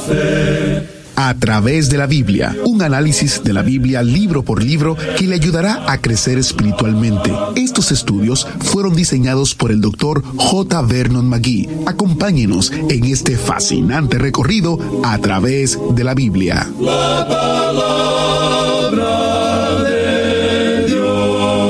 A través de la Biblia, un análisis de la Biblia libro por libro que le ayudará a crecer espiritualmente. Estos estudios fueron diseñados por el Dr. J. Vernon McGee. Acompáñenos en este fascinante recorrido a través de la Biblia. La palabra de Dios.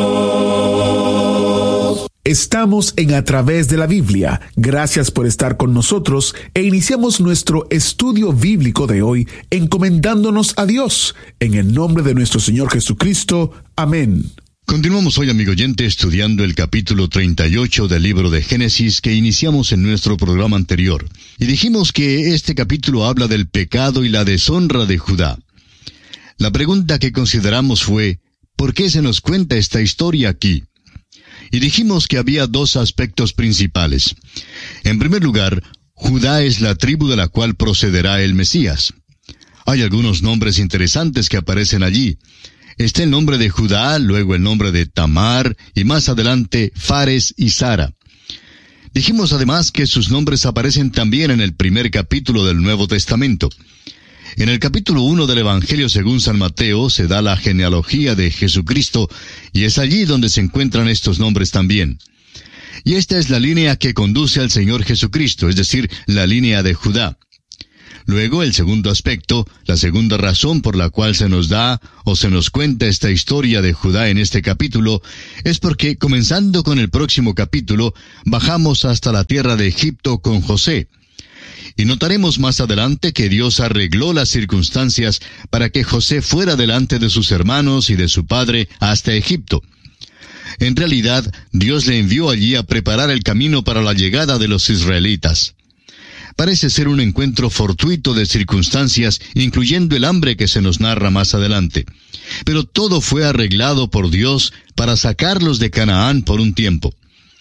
Estamos en A Través de la Biblia. Gracias por estar con nosotros e iniciamos nuestro estudio bíblico de hoy encomendándonos a Dios. En el nombre de nuestro Señor Jesucristo. Amén. Continuamos hoy, amigo oyente, estudiando el capítulo 38 del libro de Génesis que iniciamos en nuestro programa anterior. Y dijimos que este capítulo habla del pecado y la deshonra de Judá. La pregunta que consideramos fue, ¿por qué se nos cuenta esta historia aquí? Y dijimos que había dos aspectos principales. En primer lugar, Judá es la tribu de la cual procederá el Mesías. Hay algunos nombres interesantes que aparecen allí. Está el nombre de Judá, luego el nombre de Tamar, y más adelante Fares y Sara. Dijimos además que sus nombres aparecen también en el primer capítulo del Nuevo Testamento. En el capítulo 1 del Evangelio según San Mateo se da la genealogía de Jesucristo, y es allí donde se encuentran estos nombres también. Y esta es la línea que conduce al Señor Jesucristo, es decir, la línea de Judá. Luego, el segundo aspecto, la segunda razón por la cual se nos da o se nos cuenta esta historia de Judá en este capítulo, es porque, comenzando con el próximo capítulo, bajamos hasta la tierra de Egipto con José. Y notaremos más adelante que Dios arregló las circunstancias para que José fuera delante de sus hermanos y de su padre hasta Egipto. En realidad, Dios le envió allí a preparar el camino para la llegada de los israelitas. Parece ser un encuentro fortuito de circunstancias, incluyendo el hambre que se nos narra más adelante. Pero todo fue arreglado por Dios para sacarlos de Canaán por un tiempo.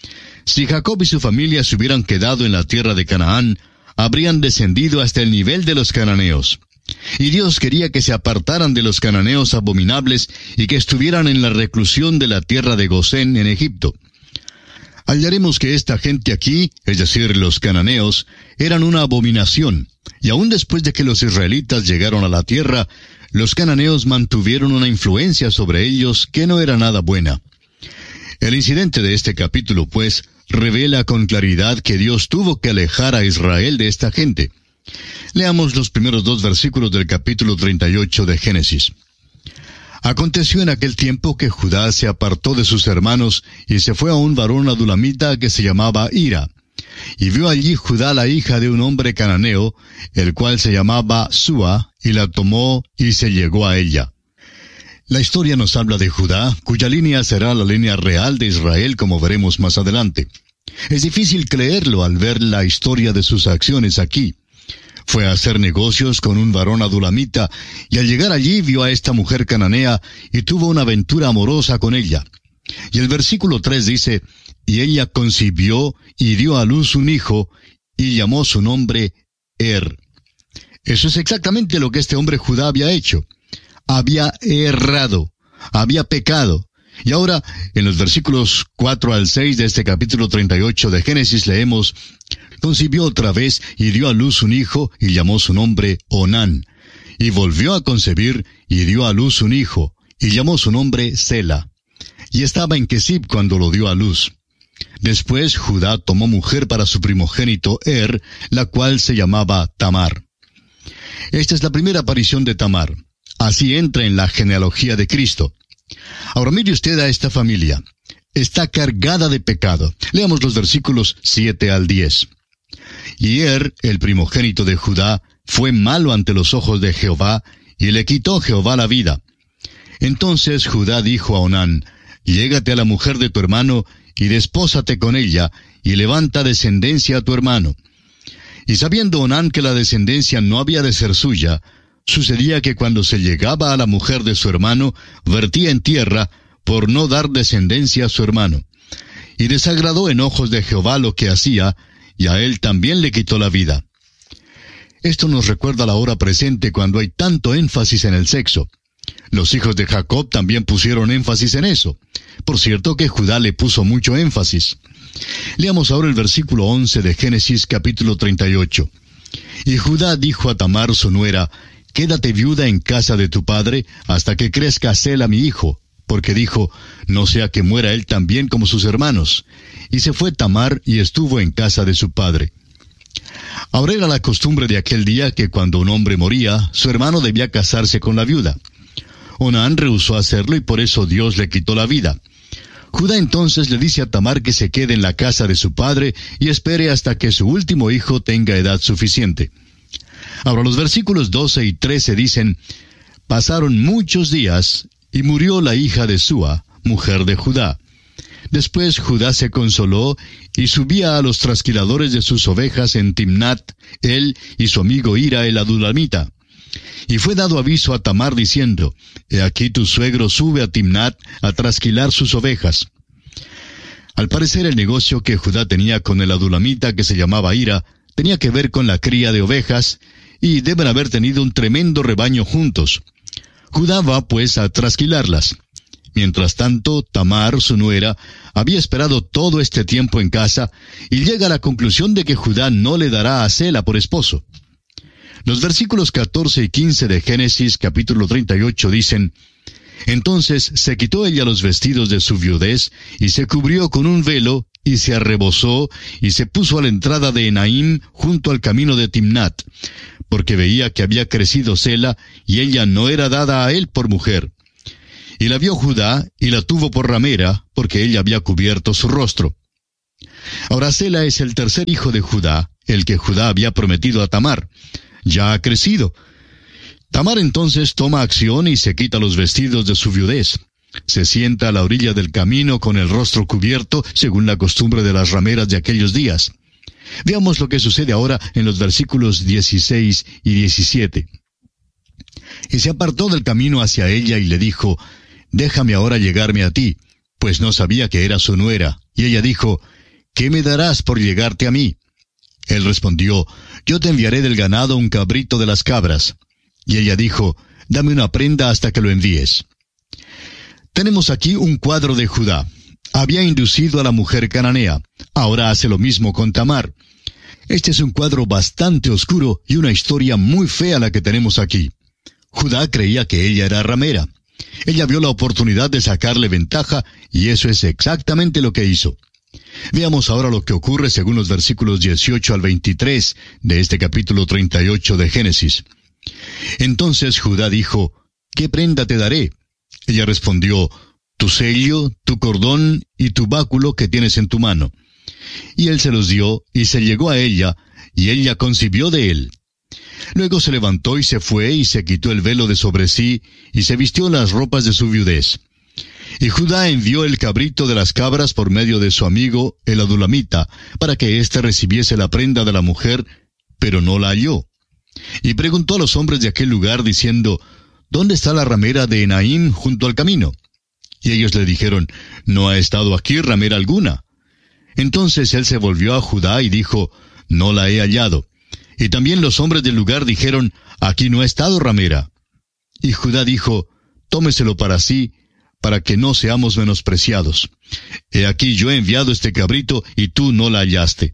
Si Jacob y su familia se hubieran quedado en la tierra de Canaán, habrían descendido hasta el nivel de los cananeos. Y Dios quería que se apartaran de los cananeos abominables y que estuvieran en la reclusión de la tierra de Gosén en Egipto. Hallaremos que esta gente aquí, es decir, los cananeos, eran una abominación, y aún después de que los israelitas llegaron a la tierra, los cananeos mantuvieron una influencia sobre ellos que no era nada buena. El incidente de este capítulo, pues, revela con claridad que Dios tuvo que alejar a Israel de esta gente. Leamos los primeros 2 versículos del capítulo 38 de Génesis. Aconteció en aquel tiempo que Judá se apartó de sus hermanos y se fue a un varón adulamita que se llamaba Hira. Y vio allí Judá la hija de un hombre cananeo, el cual se llamaba Súa, y la tomó y se llegó a ella. La historia nos habla de Judá, cuya línea será la línea real de Israel, como veremos más adelante. Es difícil creerlo al ver la historia de sus acciones aquí. Fue a hacer negocios con un varón adulamita, y al llegar allí vio a esta mujer cananea, y tuvo una aventura amorosa con ella. Y el versículo 3 dice, y ella concibió y dio a luz un hijo, y llamó su nombre Eso es exactamente lo que este hombre Judá había hecho. Había errado, había pecado. Y ahora, en los versículos 4 al 6 de este capítulo 38 de Génesis leemos, concibió otra vez y dio a luz un hijo y llamó su nombre Onán. Y volvió a concebir y dio a luz un hijo y llamó su nombre Sela. Y estaba en Kesib cuando lo dio a luz. Después Judá tomó mujer para su primogénito la cual se llamaba Tamar. Esta es la primera aparición de Tamar. Así entra en la genealogía de Cristo. Ahora mire usted a esta familia. Está cargada de pecado. Leamos los versículos 7 al 10. Y el primogénito de Judá, fue malo ante los ojos de Jehová, y le quitó Jehová la vida. Entonces Judá dijo a Onán, llégate a la mujer de tu hermano, y despósate con ella, y levanta descendencia a tu hermano. Y sabiendo Onán que la descendencia no había de ser suya, sucedía que cuando se llegaba a la mujer de su hermano, vertía en tierra, por no dar descendencia a su hermano. Y desagradó en ojos de Jehová lo que hacía, y a él también le quitó la vida. Esto nos recuerda la hora presente cuando hay tanto énfasis en el sexo. Los hijos de Jacob también pusieron énfasis en eso. Por cierto que Judá le puso mucho énfasis. Leamos ahora el versículo 11 de Génesis capítulo 38. Y Judá dijo a Tamar su nuera, «Quédate viuda en casa de tu padre, hasta que crezca Sela mi hijo», porque dijo, «No sea que muera él también como sus hermanos». Y se fue Tamar y estuvo en casa de su padre. Ahora era la costumbre de aquel día que cuando un hombre moría, su hermano debía casarse con la viuda. Onán rehusó hacerlo y por eso Dios le quitó la vida. Judá entonces le dice a Tamar que se quede en la casa de su padre y espere hasta que su último hijo tenga edad suficiente. Ahora los versículos 12 y 13 dicen, «Pasaron muchos días, y murió la hija de Súa, mujer de Judá. Después Judá se consoló, y subía a los trasquiladores de sus ovejas en Timnat, él y su amigo Hira el adulamita. Y fue dado aviso a Tamar diciendo, «He aquí tu suegro sube a Timnat a trasquilar sus ovejas». Al parecer el negocio que Judá tenía con el adulamita que se llamaba Hira, tenía que ver con la cría de ovejas, y deben haber tenido un tremendo rebaño juntos. Judá va pues a trasquilarlas. Mientras tanto, Tamar, su nuera, había esperado todo este tiempo en casa, y llega a la conclusión de que Judá no le dará a Sela por esposo. Los versículos 14 y 15 de Génesis capítulo 38 dicen, «Entonces se quitó ella los vestidos de su viudez, y se cubrió con un velo, y se arrebozó, y se puso a la entrada de Enaim, junto al camino de Timnat, porque veía que había crecido Sela, y ella no era dada a él por mujer. Y la vio Judá, y la tuvo por ramera, porque ella había cubierto su rostro». Ahora Sela es el tercer hijo de Judá, el que Judá había prometido a Tamar. Ya ha crecido. Tamar entonces toma acción y se quita los vestidos de su viudez. Se sienta a la orilla del camino con el rostro cubierto, según la costumbre de las rameras de aquellos días. Veamos lo que sucede ahora en los versículos 16 y 17. «Y se apartó del camino hacia ella y le dijo, «Déjame ahora llegarme a ti», pues no sabía que era su nuera. Y ella dijo, «¿Qué me darás por llegarte a mí?». Él respondió, «Yo te enviaré del ganado un cabrito de las cabras». Y ella dijo, «Dame una prenda hasta que lo envíes». Tenemos aquí un cuadro de Judá. Había inducido a la mujer cananea. Ahora hace lo mismo con Tamar. Este es un cuadro bastante oscuro y una historia muy fea la que tenemos aquí. Judá creía que ella era ramera. Ella vio la oportunidad de sacarle ventaja, y eso es exactamente lo que hizo. Veamos ahora lo que ocurre según los versículos 18 al 23 de este capítulo 38 de Génesis. Entonces Judá dijo, «¿Qué prenda te daré?». Ella respondió, «Tu sello, tu cordón y tu báculo que tienes en tu mano». Y él se los dio, y se llegó a ella, y ella concibió de él. Luego se levantó y se fue, y se quitó el velo de sobre sí, y se vistió las ropas de su viudez. Y Judá envió el cabrito de las cabras por medio de su amigo, el adulamita, para que éste recibiese la prenda de la mujer, pero no la halló. Y preguntó a los hombres de aquel lugar, diciendo, «¿Dónde está la ramera de Enaim junto al camino?». Y ellos le dijeron, «No ha estado aquí ramera alguna». Entonces él se volvió a Judá y dijo, «No la he hallado». Y también los hombres del lugar dijeron, «Aquí no ha estado ramera». Y Judá dijo, «Tómeselo para sí, para que no seamos menospreciados. He aquí yo he enviado este cabrito, y tú no la hallaste».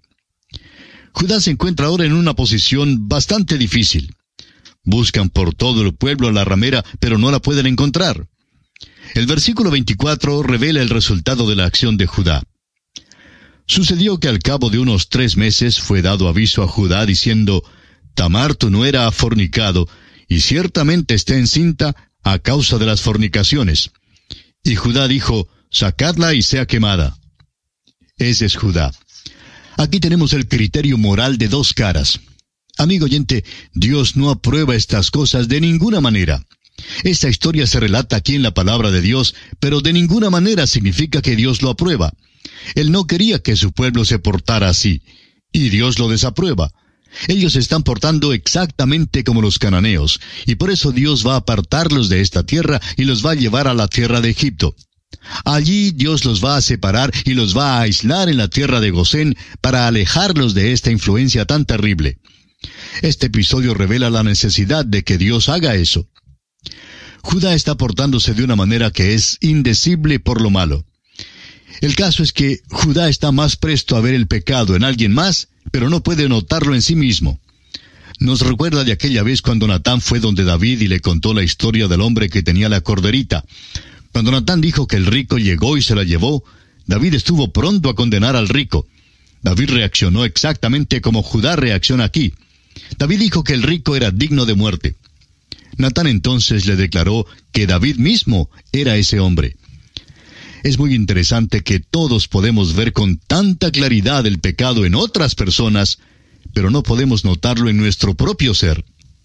Judá se encuentra ahora en una posición bastante difícil. Buscan por todo el pueblo a la ramera, pero no la pueden encontrar. El versículo 24 revela el resultado de la acción de Judá. Sucedió que al cabo de unos 3 meses fue dado aviso a Judá diciendo, «Tamar tu nuera ha fornicado, y ciertamente está encinta a causa de las fornicaciones». Y Judá dijo, «Sacadla y sea quemada». Ese es Judá. Aquí tenemos el criterio moral de 2 caras. Amigo oyente, Dios no aprueba estas cosas de ninguna manera. Esta historia se relata aquí en la palabra de Dios, pero de ninguna manera significa que Dios lo aprueba. Él no quería que su pueblo se portara así, y Dios lo desaprueba. Ellos se están portando exactamente como los cananeos, y por eso Dios va a apartarlos de esta tierra y los va a llevar a la tierra de Egipto. Allí Dios los va a separar y los va a aislar en la tierra de Gosén para alejarlos de esta influencia tan terrible. Este episodio revela la necesidad de que Dios haga eso. Judá está portándose de una manera que es indecible por lo malo. El caso es que Judá está más presto a ver el pecado en alguien más, pero no puede notarlo en sí mismo. Nos recuerda de aquella vez cuando Natán fue donde David y le contó la historia del hombre que tenía la corderita. Cuando Natán dijo que el rico llegó y se la llevó, David estuvo pronto a condenar al rico. David reaccionó exactamente como Judá reacciona aquí. David dijo que el rico era digno de muerte. Natán entonces le declaró que David mismo era ese hombre. Es muy interesante que todos podemos ver con tanta claridad el pecado en otras personas, pero no podemos notarlo en nuestro propio ser.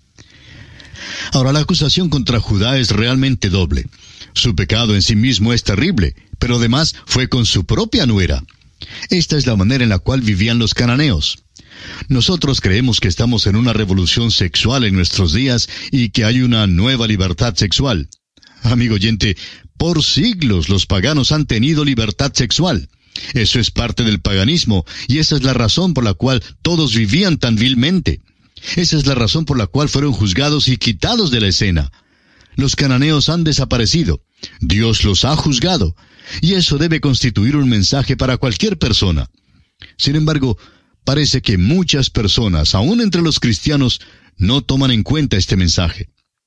Ahora, la acusación contra Judá es realmente doble. Su pecado en sí mismo es terrible, pero además fue con su propia nuera. Esta es la manera en la cual vivían los cananeos. Nosotros creemos que estamos en una revolución sexual en nuestros días y que hay una nueva libertad sexual. Amigo oyente, por siglos los paganos han tenido libertad sexual. Eso es parte del paganismo, y esa es la razón por la cual todos vivían tan vilmente. Esa es la razón por la cual fueron juzgados y quitados de la escena. Los cananeos han desaparecido. Dios los ha juzgado, y eso debe constituir un mensaje para cualquier persona. Sin embargo, parece que muchas personas, aún entre los cristianos, no toman en cuenta este mensaje.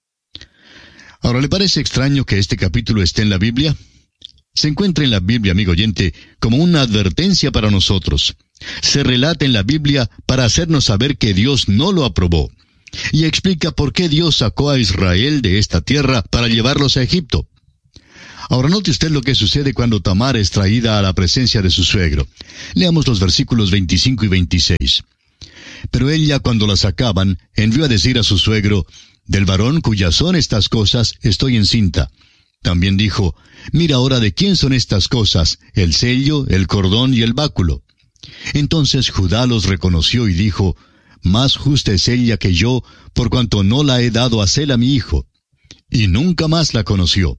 Ahora, ¿le parece extraño que este capítulo esté en la Biblia? Se encuentra en la Biblia, amigo oyente, como una advertencia para nosotros. Se relata en la Biblia para hacernos saber que Dios no lo aprobó. Y explica por qué Dios sacó a Israel de esta tierra para llevarlos a Egipto. Ahora note usted lo que sucede cuando Tamar es traída a la presencia de su suegro. Leamos los versículos 25 y 26. Pero ella, cuando la sacaban, envió a decir a su suegro: «Del varón cuyas son estas cosas, estoy encinta». También dijo: «Mira ahora de quién son estas cosas, el sello, el cordón y el báculo». Entonces Judá los reconoció y dijo: «Más justa es ella que yo, por cuanto no la he dado a Sela mi hijo». Y nunca más la conoció.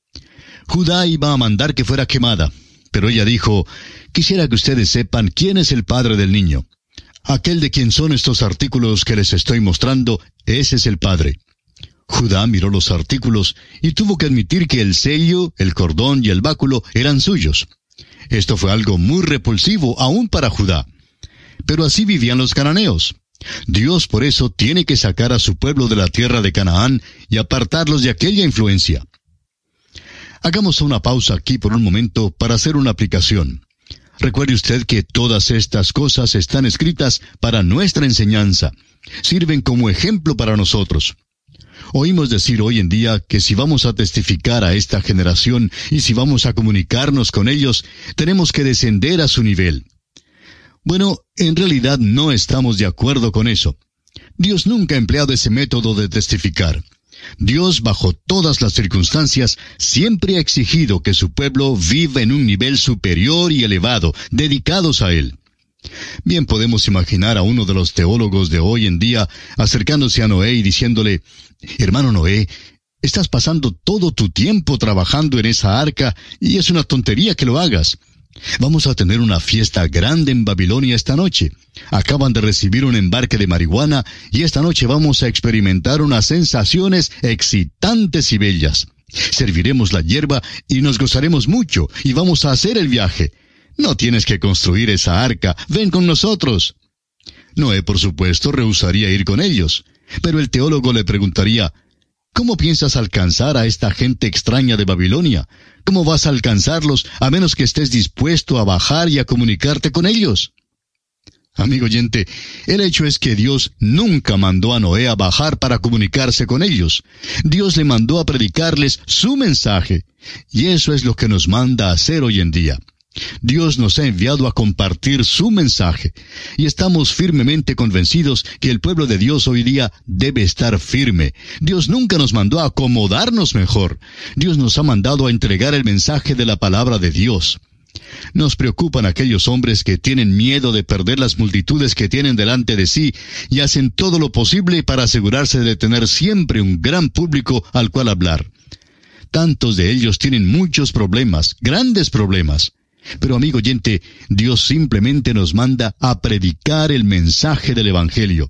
Judá iba a mandar que fuera quemada, pero ella dijo: «Quisiera que ustedes sepan quién es el padre del niño. Aquel de quien son estos artículos que les estoy mostrando, ese es el padre». Judá miró los artículos y tuvo que admitir que el sello, el cordón y el báculo eran suyos. Esto fue algo muy repulsivo aún para Judá. Pero así vivían los cananeos. Dios por eso tiene que sacar a su pueblo de la tierra de Canaán y apartarlos de aquella influencia. Hagamos una pausa aquí por un momento para hacer una aplicación. Recuerde usted que todas estas cosas están escritas para nuestra enseñanza. Sirven como ejemplo para nosotros. Oímos decir hoy en día que si vamos a testificar a esta generación y si vamos a comunicarnos con ellos, tenemos que descender a su nivel. Bueno, en realidad no estamos de acuerdo con eso. Dios nunca ha empleado ese método de testificar. Dios, bajo todas las circunstancias, siempre ha exigido que su pueblo viva en un nivel superior y elevado, dedicados a Él. Bien podemos imaginar a uno de los teólogos de hoy en día acercándose a Noé y diciéndole: «Hermano Noé, estás pasando todo tu tiempo trabajando en esa arca y es una tontería que lo hagas. Vamos a tener una fiesta grande en Babilonia esta noche. Acaban de recibir un embarque de marihuana y esta noche vamos a experimentar unas sensaciones excitantes y bellas. Serviremos la hierba y nos gozaremos mucho y vamos a hacer el viaje. No tienes que construir esa arca, ven con nosotros». Noé, por supuesto, rehusaría ir con ellos, pero el teólogo le preguntaría: «¿Cómo piensas alcanzar a esta gente extraña de Babilonia? ¿Cómo vas a alcanzarlos a menos que estés dispuesto a bajar y a comunicarte con ellos?» Amigo oyente, el hecho es que Dios nunca mandó a Noé a bajar para comunicarse con ellos. Dios le mandó a predicarles su mensaje, y eso es lo que nos manda a hacer hoy en día. Dios nos ha enviado a compartir su mensaje, y estamos firmemente convencidos que el pueblo de Dios hoy día debe estar firme. Dios nunca nos mandó a acomodarnos mejor. Dios nos ha mandado a entregar el mensaje de la palabra de Dios. Nos preocupan aquellos hombres que tienen miedo de perder las multitudes que tienen delante de sí y hacen todo lo posible para asegurarse de tener siempre un gran público al cual hablar. Tantos de ellos tienen muchos problemas, grandes problemas. Pero amigo oyente, Dios simplemente nos manda a predicar el mensaje del Evangelio.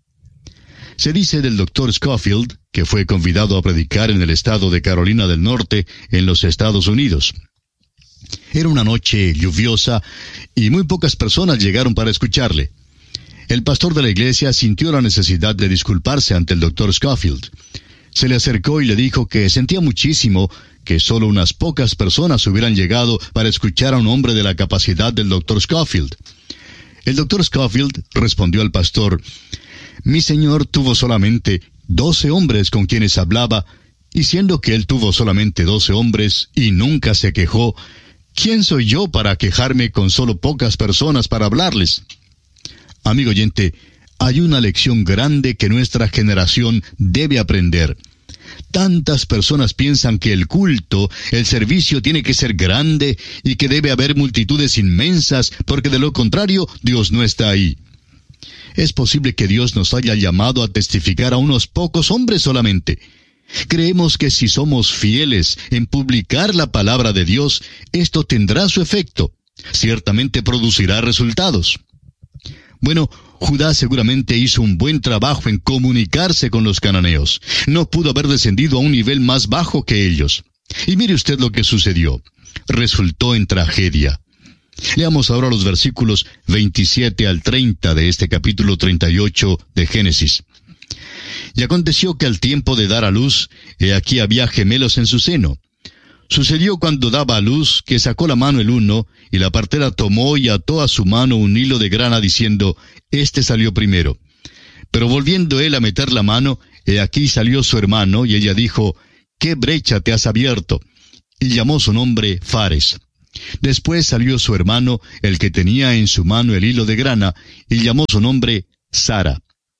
Se dice del Dr. Scofield, que fue convidado a predicar en el estado de Carolina del Norte, en los Estados Unidos. Era una noche lluviosa y muy pocas personas llegaron para escucharle. el pastor de la iglesia sintió la necesidad de disculparse ante el Dr. Scofield. Se le acercó y le dijo que sentía muchísimo que solo unas pocas personas hubieran llegado para escuchar a un hombre de la capacidad del Dr. Scofield. El Dr. Scofield respondió al pastor: «Mi señor tuvo solamente 12 hombres con quienes hablaba, y siendo que él tuvo solamente 12 hombres y nunca se quejó, ¿quién soy yo para quejarme con solo pocas personas para hablarles?». Amigo oyente, hay una lección grande que nuestra generación debe aprender. Tantas personas piensan que el culto, el servicio tiene que ser grande y que debe haber multitudes inmensas, porque de lo contrario, Dios no está ahí. Es posible que Dios nos haya llamado a testificar a unos pocos hombres solamente. Creemos que si somos fieles en publicar la palabra de Dios, esto tendrá su efecto. Ciertamente producirá resultados. Bueno, Judá seguramente hizo un buen trabajo en comunicarse con los cananeos. No pudo haber descendido a un nivel más bajo que ellos. Y mire usted lo que sucedió. Resultó en tragedia. Leamos ahora los versículos 27 al 30 de este capítulo 38 de Génesis. «Y aconteció que al tiempo de dar a luz, he aquí había gemelos en su seno. Sucedió cuando daba a luz, que sacó la mano el uno, y la partera tomó y ató a su mano un hilo de grana, diciendo: Este salió primero. Pero volviendo él a meter la mano, he aquí salió su hermano, y ella dijo: ¿Qué brecha te has abierto? Y llamó su nombre Fares. Después salió su hermano, el que tenía en su mano el hilo de grana, y llamó su nombre Sara».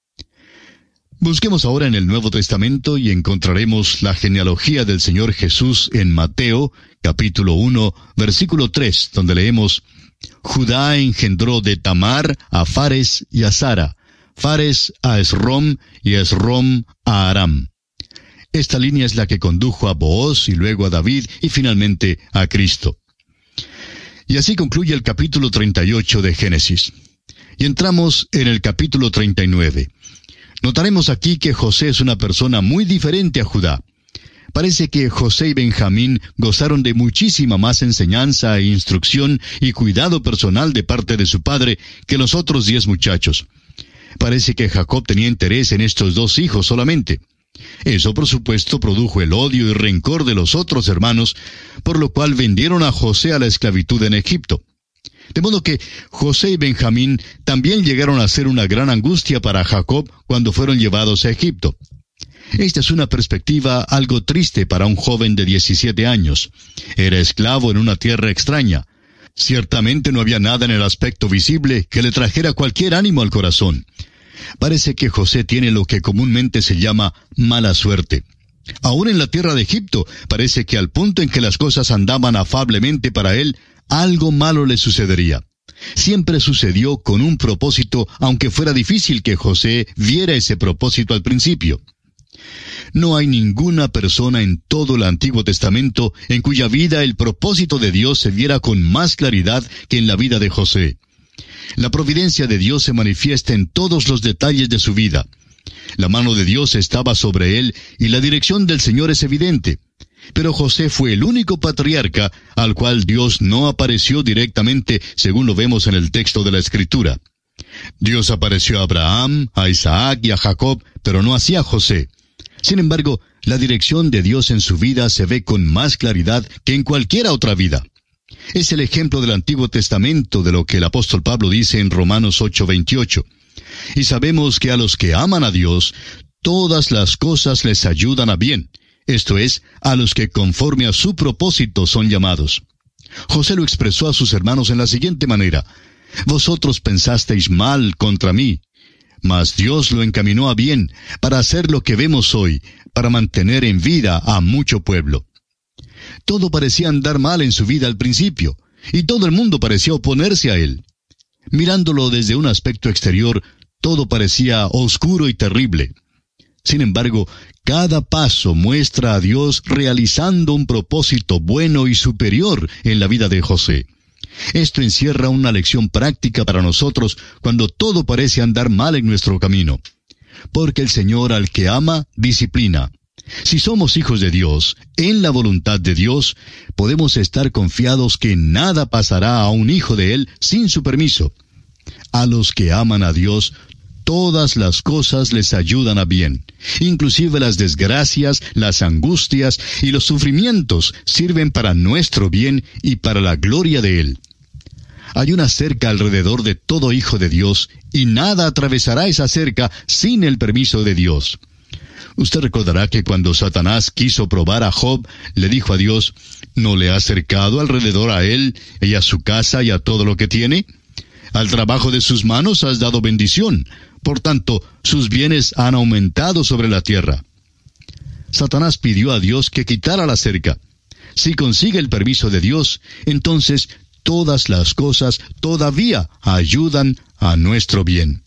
Busquemos ahora en el Nuevo Testamento y encontraremos la genealogía del Señor Jesús en Mateo, capítulo 1, versículo 3, donde leemos: «Judá engendró de Tamar a Fares y a Sara, Fares a Esrom y Esrom a Aram». Esta línea es la que condujo a Booz y luego a David y finalmente a Cristo. Y así concluye el capítulo 38 de Génesis. Y entramos en el capítulo 39. Notaremos aquí que José es una persona muy diferente a Judá. Parece que José y Benjamín gozaron de muchísima más enseñanza e instrucción y cuidado personal de parte de su padre que los otros 10 muchachos. Parece que Jacob tenía interés en estos 2 hijos solamente. Eso, por supuesto, produjo el odio y rencor de los otros hermanos, por lo cual vendieron a José a la esclavitud en Egipto. De modo que José y Benjamín también llegaron a ser una gran angustia para Jacob cuando fueron llevados a Egipto. Esta es una perspectiva algo triste para un joven de 17 años. Era esclavo en una tierra extraña. Ciertamente no había nada en el aspecto visible que le trajera cualquier ánimo al corazón. Parece que José tiene lo que comúnmente se llama mala suerte. Aún en la tierra de Egipto, parece que al punto en que las cosas andaban afablemente para él, algo malo le sucedería. Siempre sucedió con un propósito, aunque fuera difícil que José viera ese propósito al principio. No hay ninguna persona en todo el Antiguo Testamento en cuya vida el propósito de Dios se viera con más claridad que en la vida de José. La providencia de Dios se manifiesta en todos los detalles de su vida. La mano de Dios estaba sobre él y la dirección del Señor es evidente. Pero José fue el único patriarca al cual Dios no apareció directamente, según lo vemos en el texto de la Escritura. Dios apareció a Abraham, a Isaac y a Jacob, pero no así a José. Sin embargo, la dirección de Dios en su vida se ve con más claridad que en cualquiera otra vida. Es el ejemplo del Antiguo Testamento de lo que el apóstol Pablo dice en Romanos 8:28. Y sabemos que a los que aman a Dios, todas las cosas les ayudan a bien. Esto es, a los que conforme a su propósito son llamados. José lo expresó a sus hermanos en la siguiente manera: «Vosotros pensasteis mal contra mí, mas Dios lo encaminó a bien, para hacer lo que vemos hoy, para mantener en vida a mucho pueblo». Todo parecía andar mal en su vida al principio, y todo el mundo parecía oponerse a él. Mirándolo desde un aspecto exterior, todo parecía oscuro y terrible. Sin embargo, cada paso muestra a Dios realizando un propósito bueno y superior en la vida de José. Esto encierra una lección práctica para nosotros cuando todo parece andar mal en nuestro camino. Porque el Señor al que ama, disciplina. Si somos hijos de Dios, en la voluntad de Dios, podemos estar confiados que nada pasará a un hijo de Él sin su permiso. A los que aman a Dios, todas las cosas les ayudan a bien. Inclusive las desgracias, las angustias y los sufrimientos sirven para nuestro bien y para la gloria de Él. Hay una cerca alrededor de todo hijo de Dios, y nada atravesará esa cerca sin el permiso de Dios. Usted recordará que cuando Satanás quiso probar a Job, le dijo a Dios, ¿no le has cercado alrededor a él y a su casa y a todo lo que tiene? Al trabajo de sus manos has dado bendición. Por tanto, sus bienes han aumentado sobre la tierra. Satanás pidió a Dios que quitara la cerca. Si consigue el permiso de Dios, entonces todas las cosas todavía ayudan a nuestro bien.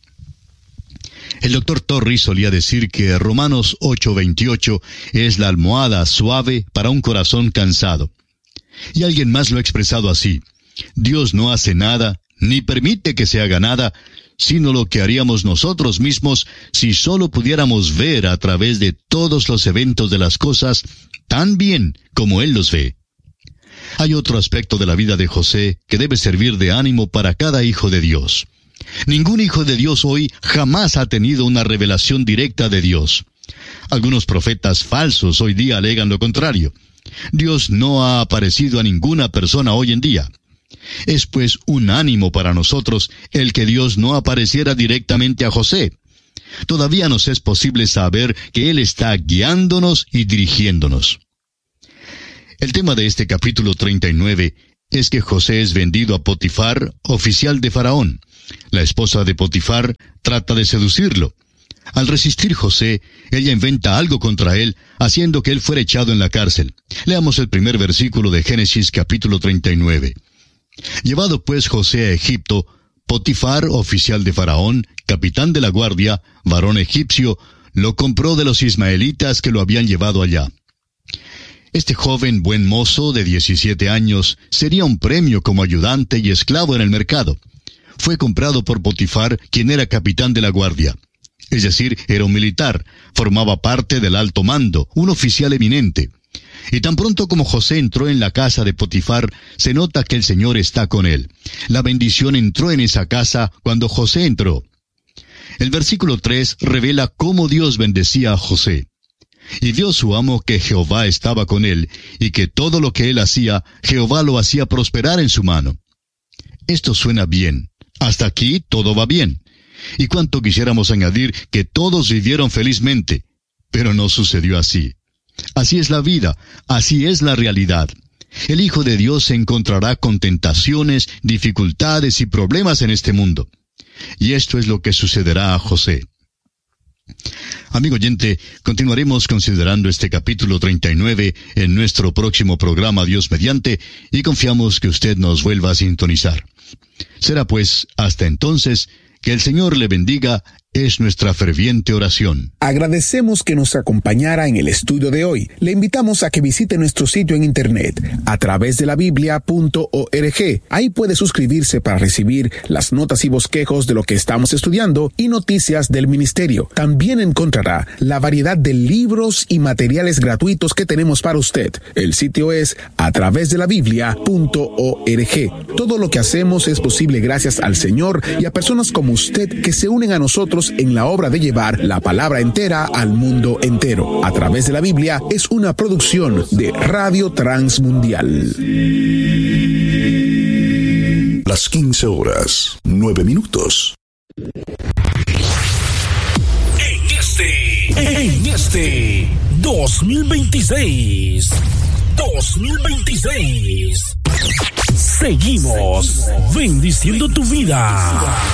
El doctor Torrey solía decir que Romanos 8:28 es la almohada suave para un corazón cansado. Y alguien más lo ha expresado así: Dios no hace nada, ni permite que se haga nada, sino lo que haríamos nosotros mismos si solo pudiéramos ver a través de todos los eventos de las cosas tan bien como Él los ve. Hay otro aspecto de la vida de José que debe servir de ánimo para cada hijo de Dios. Ningún hijo de Dios hoy jamás ha tenido una revelación directa de Dios. Algunos profetas falsos hoy día alegan lo contrario. Dios no ha aparecido a ninguna persona hoy en día. Es pues un ánimo para nosotros el que Dios no apareciera directamente a José. Todavía nos es posible saber que Él está guiándonos y dirigiéndonos. El tema de este capítulo 39 es que José es vendido a Potifar, oficial de Faraón. La esposa de Potifar trata de seducirlo. Al resistir José, ella inventa algo contra él, haciendo que él fuera echado en la cárcel. Leamos el primer versículo de Génesis capítulo 39. Llevado pues José a Egipto, Potifar, oficial de Faraón, capitán de la guardia, varón egipcio, lo compró de los ismaelitas que lo habían llevado allá. Este joven buen mozo de 17 años sería un premio como ayudante y esclavo en el mercado. Fue comprado por Potifar, quien era capitán de la guardia. Es decir, era un militar, formaba parte del alto mando, un oficial eminente. Y tan pronto como José entró en la casa de Potifar, se nota que el Señor está con él. La bendición entró en esa casa cuando José entró. El versículo 3 revela cómo Dios bendecía a José. Y vio su amo que Jehová estaba con él, y que todo lo que él hacía, Jehová lo hacía prosperar en su mano. Esto suena bien. Hasta aquí todo va bien. Y cuánto quisiéramos añadir que todos vivieron felizmente, pero no sucedió así. Así es la vida, así es la realidad. El Hijo de Dios se encontrará con tentaciones, dificultades y problemas en este mundo. Y esto es lo que sucederá a José. Amigo oyente, continuaremos considerando este capítulo 39 en nuestro próximo programa Dios mediante, y confiamos que usted nos vuelva a sintonizar. Será pues, hasta entonces, que el Señor le bendiga, es nuestra ferviente oración. Agradecemos que nos acompañara en el estudio de hoy. Le invitamos a que visite nuestro sitio en internet, a través de la Biblia.org. Ahí puede suscribirse para recibir las notas y bosquejos de lo que estamos estudiando y noticias del ministerio. También encontrará la variedad de libros y materiales gratuitos que tenemos para usted. El sitio es a través de la Biblia.org. Todo lo que hacemos es posible gracias al Señor y a personas como usted que se unen a nosotros en la obra de llevar la palabra entera al mundo entero. A través de la Biblia es una producción de Radio Transmundial. Las 15 horas, 9 minutos. En este 2026, seguimos bendiciendo tu vida.